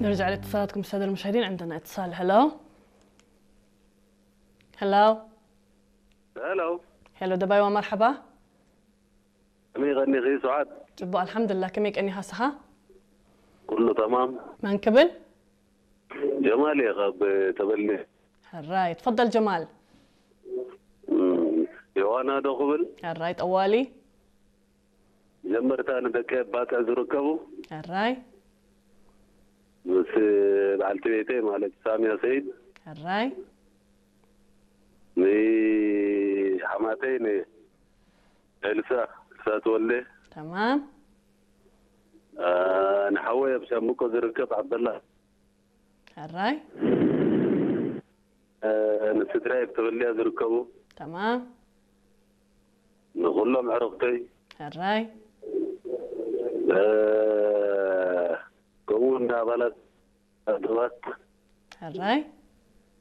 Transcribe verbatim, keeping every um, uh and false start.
نرجع لاتصالاتكم السادة المشاهدين. عندنا اتصال. هلو هلو هلو هلو دبي ومرحبا. مي غني غي سعاد. جبوا الحمد لله. كميك اني هسها كله تمام. ما انكبل جمال يا غاب تبلني. هالراي تفضل جمال. يوانا دخبل هالراي طوالي جمرت انا دكيت بات ازركبو هالراي بس بعلت بيتي مالك سامي سيد هالراي مي حماتين السا السا تولي تمام. آه نحوي بشمك زركب عبد الله هالراي آه نستدرايك تولي ازركبو تمام. نقول لهم عرفتي هالراي آه كون دا بلد ادوات هالراي